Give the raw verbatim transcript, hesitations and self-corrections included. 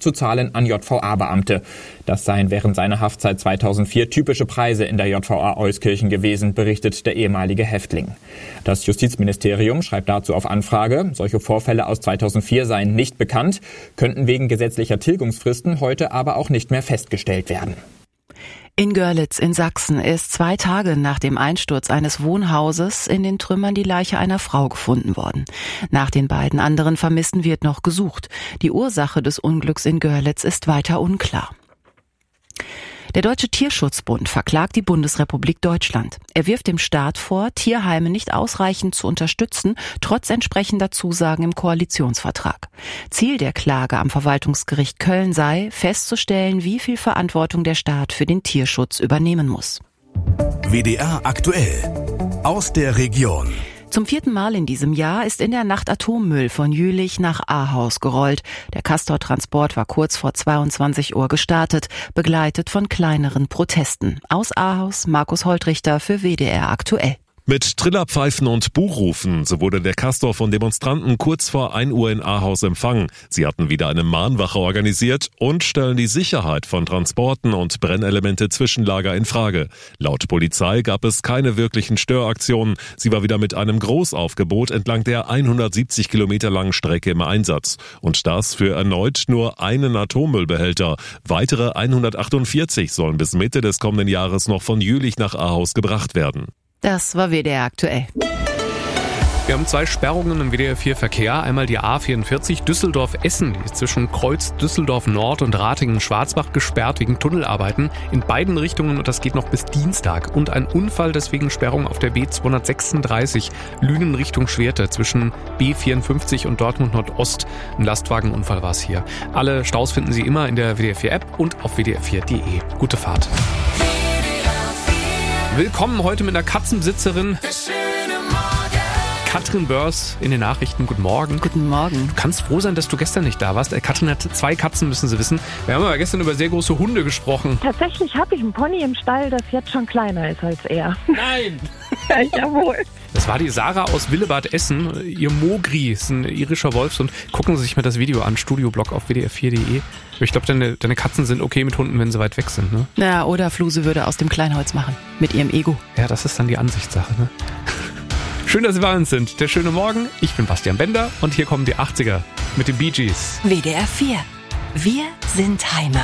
zu zahlen an J V A-Beamte. Das seien während seiner Haftzeit zweitausendvier typische Preise in der J V A Euskirchen gewesen, berichtet der ehemalige Häftling. Das Justizministerium schreibt dazu auf Anfrage, solche Vorfälle aus zweitausendvier seien nicht bekannt, könnten wegen gesetzlicher Tilgungsfristen heute aber auch nicht mehr festgestellt werden. In Görlitz in Sachsen ist zwei Tage nach dem Einsturz eines Wohnhauses in den Trümmern die Leiche einer Frau gefunden worden. Nach den beiden anderen Vermissten wird noch gesucht. Die Ursache des Unglücks in Görlitz ist weiter unklar. Der Deutsche Tierschutzbund verklagt die Bundesrepublik Deutschland. Er wirft dem Staat vor, Tierheime nicht ausreichend zu unterstützen, trotz entsprechender Zusagen im Koalitionsvertrag. Ziel der Klage am Verwaltungsgericht Köln sei, festzustellen, wie viel Verantwortung der Staat für den Tierschutz übernehmen muss. W D R aktuell aus der Region. Zum vierten Mal in diesem Jahr ist in der Nacht Atommüll von Jülich nach Ahaus gerollt. Der Castor-Transport war kurz vor zweiundzwanzig Uhr gestartet, begleitet von kleineren Protesten. Aus Ahaus, Markus Holtrichter für W D R aktuell. Mit Trillerpfeifen und Buchrufen, so wurde der Castor von Demonstranten kurz vor ein Uhr in Ahaus empfangen. Sie hatten wieder eine Mahnwache organisiert und stellen die Sicherheit von Transporten und Brennelemente-Zwischenlager in Frage. Laut Polizei gab es keine wirklichen Störaktionen. Sie war wieder mit einem Großaufgebot entlang der hundertsiebzig Kilometer langen Strecke im Einsatz. Und das für erneut nur einen Atommüllbehälter. Weitere hundertachtundvierzig sollen bis Mitte des kommenden Jahres noch von Jülich nach Ahaus gebracht werden. Das war W D R aktuell. Wir haben zwei Sperrungen im W D R vier Verkehr. Einmal die A vierundvierzig Düsseldorf-Essen, die ist zwischen Kreuz Düsseldorf-Nord und Ratingen-Schwarzbach gesperrt wegen Tunnelarbeiten in beiden Richtungen und das geht noch bis Dienstag. Und ein Unfall, deswegen Sperrung auf der B zweihundertsechsunddreißig Lünen Richtung Schwerte zwischen B vierundfünfzig und Dortmund Nordost. Ein Lastwagenunfall war es hier. Alle Staus finden Sie immer in der W D R vier App und auf w d r vier punkt d e. Gute Fahrt. Willkommen heute mit einer Katzenbesitzerin. Katrin Börs in den Nachrichten. Guten Morgen. Guten Morgen. Du kannst froh sein, dass du gestern nicht da warst. Katrin hat zwei Katzen, müssen Sie wissen. Wir haben aber gestern über sehr große Hunde gesprochen. Tatsächlich habe ich einen Pony im Stall, das jetzt schon kleiner ist als er. Nein! Ja, jawohl. Das war die Sarah aus Willebad Essen. Ihr Mogri ist ein irischer Wolfshund. Gucken Sie sich mal das Video an, Studioblog auf w d r vier punkt d e. Ich glaube, deine, deine Katzen sind okay mit Hunden, wenn sie weit weg sind, ne? Ja, oder Fluse würde aus dem Kleinholz machen. Mit ihrem Ego. Ja, das ist dann die Ansichtssache, ne? Schön, dass Sie bei uns sind. Der schöne Morgen. Ich bin Bastian Bender und hier kommen die achtziger mit den Bee Gees. W D R vier. Wir sind Heimat.